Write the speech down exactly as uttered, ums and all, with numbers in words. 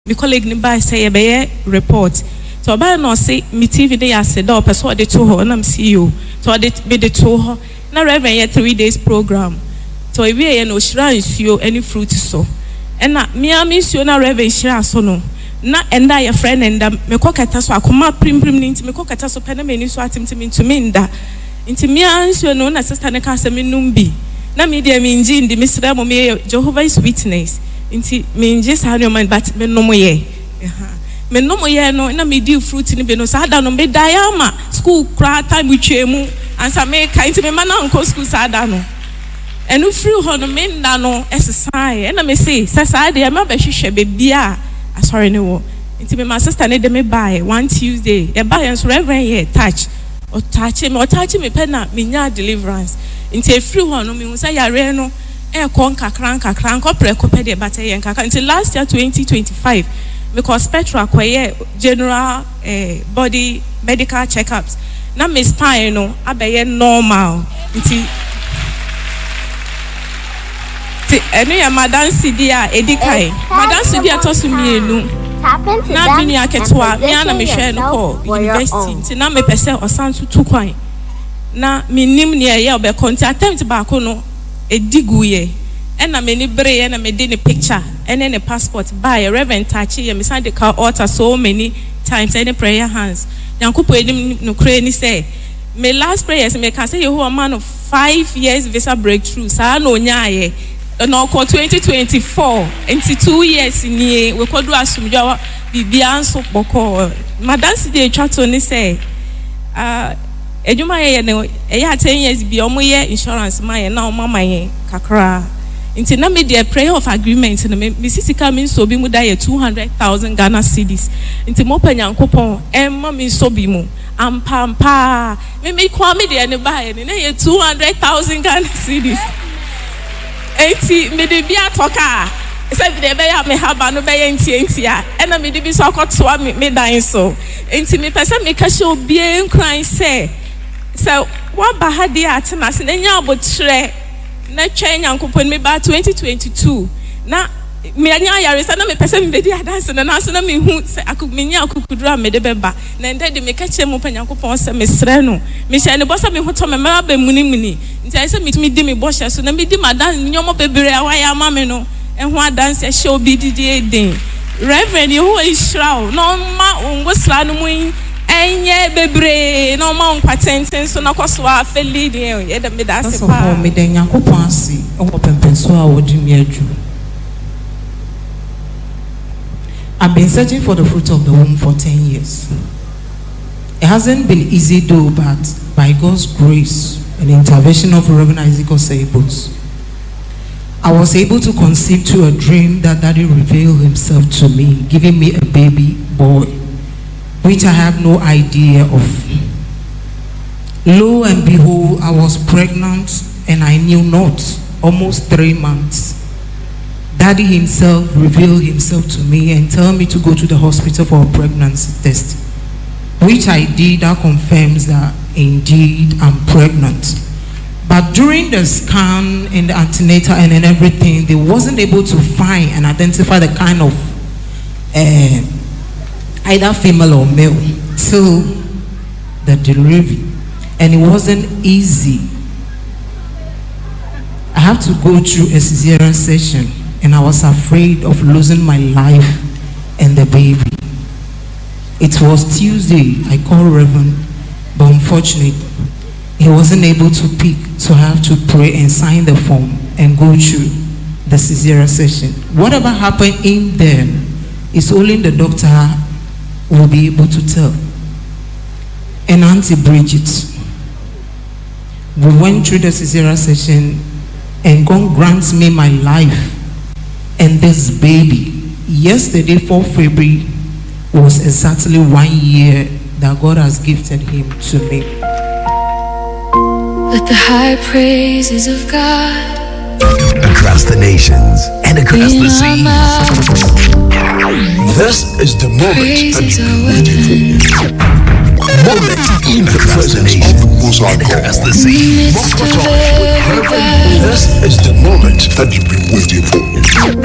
my colleague nearby say a report. So by no say me T V day I said oh person they to her and I'm C E O. So I did be the to her. Now Reverend yet three days program. So if we no shira you any fruit so. And na me a miss you na Reverend shira so no. Na and I a friend and me ko kata so akoma prim prim ni me ko kata so pena me ni so atim tim to me nda. Inti me answer no na sister ne ka se me numbi. Na me dia me nji ndi misra mo me Jehovah's Witness. Inti me nji sa no man but me no mo ye. Me no mo ye no na me di fruit ni be no sa da no me diama school cry time we twemu ansa me ka inti me mana nko school sa da no. Enu free ho no me nda no exercise e na me say sa sa de ma be hwehwe be bia sorry no wo. Inti me my sister ne de me buy one Tuesday. E buy and so Reverend here touch. O touch me, o touch me pena me nya deliverance. Inti e free ho no me hu say yare no e kon kakran kakran ko preko pe de bata yen kakran. Until last year twenty twenty-five because Petra kwaye general eh, body medical checkups. Na me spine no abeye normal. Inti ti enu ya Madam Sidia edikai. Madam Sidia to su mi enu. Na bini aketwa me ana me hwe no ko university. Inti na me pese osantu tu kwan. Na me nim ne ye obe konti attempt ba ko no ediguye. Ena me ni bre na me de ne picture ene ne passport buy Reverend Tachi ye me send the car altar so many times any prayer hands. Yankopo edim no kre ni say me last prayers me can say you a man of five years visa breakthrough sa no nyaaye no ko twenty twenty-four into two years ni we kodu asumdwa bibia nso boko Madam Sidia Chato ni say ah eduma ye ne e ten years bi omo ye insurance man ye na omo man ye kakra inti na me the prayer of agreement na me sisika me so bi mu da ye two hundred thousand Ghana cedis inti mo panyankopon emma me so bi mu ampampa me me kwa me de ne ba ye ne ye two hundred thousand Ghana cedis enti me de bia toka say de be ya me haba no be ye enti enti a ena me de bi so akotoa me me dan so enti me pese me ka she obi enkran say so wa ba ha de atena se nya abotre na twen yankopon me ba twenty twenty-two na me anya yare sa na me pese me be di dance na na so na me hu se akumenya akukudura me de beba na nde de me ka che mo panyankopon se me sre no me hye ne bosa me hoto me ma ba muni muni nti ai se me timi di me bosha so na me di madan nyomo bebere awa ya ma me no ehun adanse hye obi di di eden Reverend you is shroud no ma ongo sra no mu enye bebre no ma onkwatenten so na kwaso afa leading ye de me da se pa me de nyankopon ase o pempenso a wodi me adu. I've been searching for the fruit of the womb for ten years. It hasn't been easy though, but by God's grace and the intervention of Reverend Ezekiel Sabos, I was able to conceive to a dream that Daddy revealed himself to me, giving me a baby boy, which I have no idea of. Lo and behold, I was pregnant and I knew not, almost three months. Daddy himself revealed himself to me and told me to go to the hospital for a pregnancy test, which I did. That confirms that indeed I'm pregnant. But during the scan and the antenatal and, and everything, they wasn't able to find and identify the kind of uh, either female or male till the delivery, and it wasn't easy. I have to go through a cesarean section, and I was afraid of losing my life and the baby. It was Tuesday. I called Reverend, but unfortunately, he wasn't able to pick, so I have to pray and sign the form and go through the cesarean section. Whatever happened in there is only the doctor will be able to tell. And Auntie Bridget, we went through the cesarean section, and God grants me my life and this baby. Yesterday, fourth of February, was exactly one year that God has gifted him to me. Let the high praises of God across the nations and across the seas. This is the moment that you've been waiting for. Moment in the presence of the Most High God. Across the seas. This is the moment that you've been waiting for.